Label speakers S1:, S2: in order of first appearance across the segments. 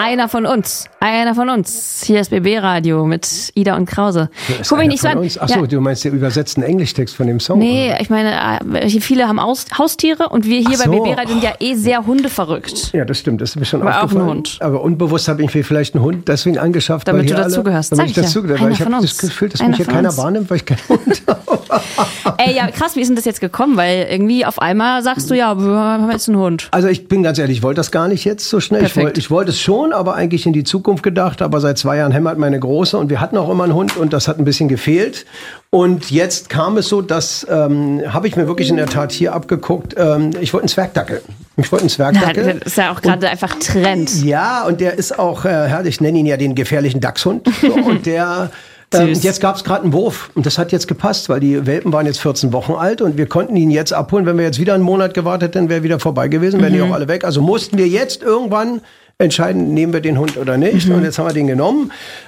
S1: Einer von uns. Hier ist BB Radio mit Ida und Krause.
S2: Guck mich nicht so an. Achso, du meinst den übersetzten Englischtext von dem Song?
S1: Nee,
S2: oder?
S1: Ich meine, viele haben Haustiere und wir hier bei BB Radio sind ja sehr hundeverrückt.
S2: Ja, das stimmt, das ist mir schon
S1: aber
S2: aufgefallen.
S1: Auch ein Hund.
S2: Aber unbewusst habe ich mir vielleicht einen Hund deswegen angeschafft,
S1: damit
S2: weil
S1: du dazugehörst.
S2: Damit ich dazugehöre. Weil ich habe das Gefühl, dass mich hier keiner wahrnimmt, weil ich keinen Hund habe.
S1: Ey, ja, krass, wie ist denn das jetzt gekommen? Weil irgendwie auf einmal sagst du, ja, wir haben jetzt einen Hund.
S2: Also ich bin ganz ehrlich, ich wollte das gar nicht jetzt so schnell. Ich wollte es schon, aber eigentlich in die Zukunft gedacht. Aber seit 2 Jahren hämmert meine Große und wir hatten auch immer einen Hund und das hat ein bisschen gefehlt. Und jetzt kam es so, das habe ich mir wirklich in der Tat hier abgeguckt. Ich wollte einen Zwergdackel. Das
S1: ist ja auch gerade einfach Trend.
S2: Ja, und der ist auch, ich nenne ihn ja den gefährlichen Dachshund. Und der... jetzt gab es gerade einen Wurf und das hat jetzt gepasst, weil die Welpen waren jetzt 14 Wochen alt und wir konnten ihn jetzt abholen. Wenn wir jetzt wieder einen Monat gewartet hätten, wäre er wieder vorbei gewesen, wären die auch alle weg. Also mussten wir jetzt irgendwann entscheiden, nehmen wir den Hund oder nicht. Und jetzt haben wir den genommen.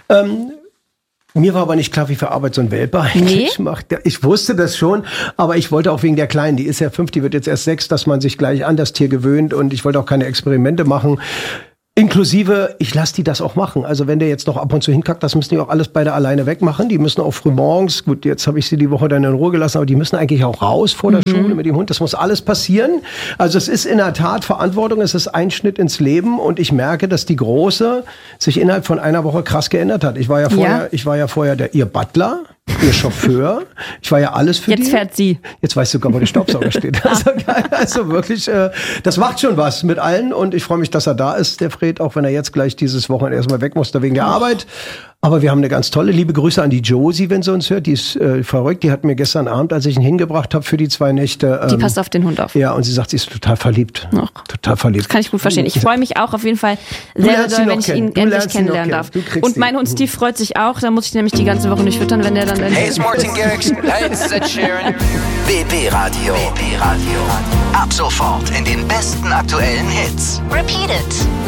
S2: Mir war aber nicht klar, wie viel Arbeit so ein Welpe eigentlich macht. Ich wusste das schon, aber ich wollte auch wegen der Kleinen, die ist ja 5, die wird jetzt erst 6, dass man sich gleich an das Tier gewöhnt und ich wollte auch keine Experimente machen. Inklusive, ich lasse die das auch machen. Also wenn der jetzt noch ab und zu hinkackt, das müssen die auch alles beide alleine wegmachen. Die müssen auch früh morgens, gut, jetzt habe ich sie die Woche dann in Ruhe gelassen, aber die müssen eigentlich auch raus vor der Schule mit dem Hund. Das muss alles passieren. Also es ist in der Tat Verantwortung, es ist Einschnitt ins Leben und ich merke, dass die Große sich innerhalb von einer Woche krass geändert hat. Ich war ja vorher ihr Butler, ihr Chauffeur. Ich war ja alles für die.
S1: Jetzt fährt sie.
S2: Jetzt weiß sogar, wo der Staubsauger steht. Also wirklich, das macht schon was mit allen und ich freue mich, dass er da ist, der Fred, auch wenn er jetzt gleich dieses Wochenende erstmal weg musste wegen der Arbeit. Aber wir haben eine ganz tolle, liebe Grüße an die Josie, wenn sie uns hört. Die ist verrückt. Die hat mir gestern Abend, als ich ihn hingebracht habe für die 2 Nächte.
S1: Die passt auf den Hund auf.
S2: Ja, und sie sagt, sie ist total verliebt. Total verliebt.
S1: Das kann ich gut verstehen. Ich freue mich auch auf jeden Fall sehr doll, wenn ich ihn endlich kennenlernen darf. Und mein Hund Steve freut sich auch. Da muss ich nämlich die ganze Woche nicht füttern, wenn der dann...
S3: Hey, it's Martin Garrix. Hey, it's Ed Sheeran. BB Radio. Ab sofort in den besten aktuellen Hits.
S4: Repeat it.